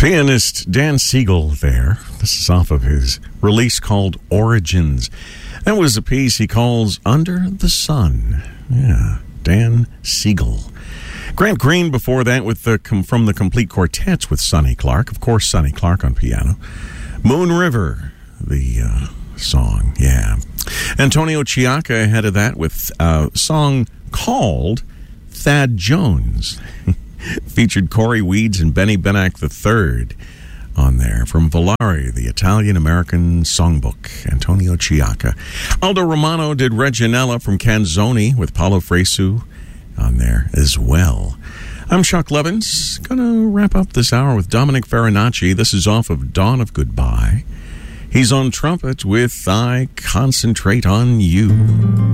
Pianist Dan Siegel there. This is off of his release called Origins. That was a piece he calls Under the Sun. Yeah, Dan Siegel. Grant Green before that with from the Complete Quartets with Sonny Clark. Of course, Sonny Clark on piano. Moon River, the song, yeah. Antonio Chiacca ahead of that with a song called Thad Jones. Featured Corey Weeds and Benny Benack III on there from Volare, the Italian-American songbook. Antonio Chiacca. Aldo Romano did Reginella from Canzoni with Paolo Fresu on there as well. I'm Chuck Levins. Gonna wrap up this hour with Dominic Farinacci. This is off of Dawn of Goodbye. He's on trumpet with I Concentrate on You.